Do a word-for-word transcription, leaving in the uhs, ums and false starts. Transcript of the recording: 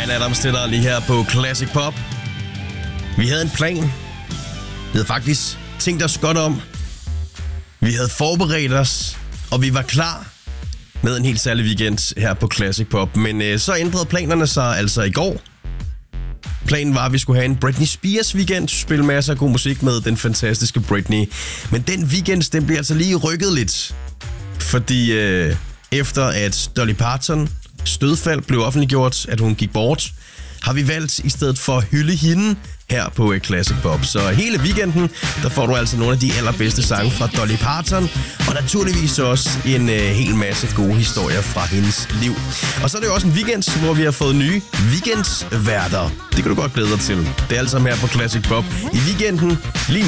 Bryan Adams det der lige her på Classic Pop. Vi havde en plan. Vi havde faktisk tænkt os godt om. Vi havde forberedt os, og vi var klar med en helt særlig weekend her på Classic Pop. Men øh, så ændrede planerne sig altså i går. Planen var, at vi skulle have en Britney Spears weekend, spille masser af god musik med den fantastiske Britney. Men den weekend, den blev altså lige rykket lidt. Fordi øh, efter at Dolly Parton dødsfald blev offentliggjort, at hun gik bort, har vi valgt i stedet for at hylde hende her på Classic Pop. Så hele weekenden, der får du altså nogle af de allerbedste sange fra Dolly Parton, og naturligvis også en øh, hel masse gode historier fra hendes liv. Og så er det jo også en weekend, hvor vi har fået nye weekendsværter. Det kan du godt glæde dig til. Det er alt sammen her på Classic Pop i weekenden lige nu.